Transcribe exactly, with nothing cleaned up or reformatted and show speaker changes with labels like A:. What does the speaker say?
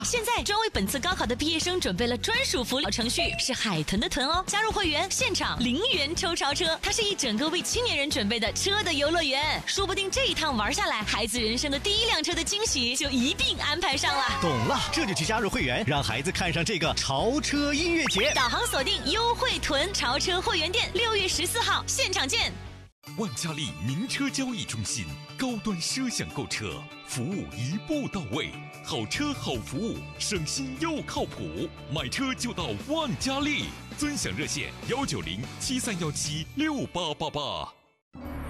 A: 现在专为本次高考的毕业生准备了专属福利程序，是海豚的豚哦。加入会员，现场零元抽超车，它是一整个为青年人准备的车的游乐园。说不定这一趟玩下来，孩子人生的第一辆车的惊喜就一并安排上了。
B: 懂了，这就去加入会员，让孩子看上这个潮车音乐节。
A: 导航锁定优惠豚潮车会员店，六月十四号现场见。
C: 万家利名车交易中心，高端奢享购车，服务一步到位，好车好服务，省心又靠谱，买车就到万家利，尊享热线幺九零七三幺七六八八八。